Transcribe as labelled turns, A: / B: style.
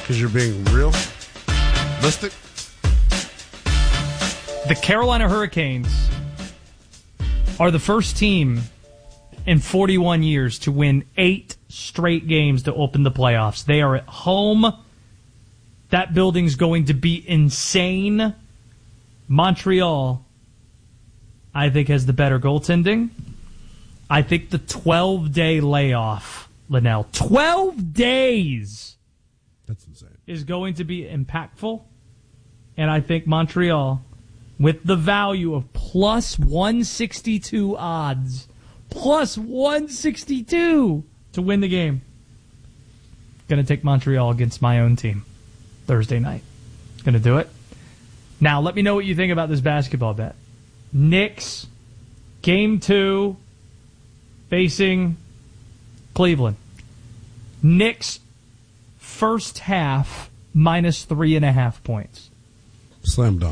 A: Because you're being realistic?
B: The Carolina Hurricanes are the first team in 41 years to win 8 straight games to open the playoffs. They are at home. That building's going to be insane. Montreal, I think, has the better goaltending. I think the 12-day layoff, Linnell, 12 days!
A: That's insane.
B: Is going to be impactful. And I think Montreal, with the value of plus 162 odds, plus 162 to win the game, going to take Montreal against my own team Thursday night. Going to do it. Now, let me know what you think about this basketball bet. Knicks, Game 2, facing Cleveland. Knicks, first half, minus 3.5 points.
A: Slam dunk.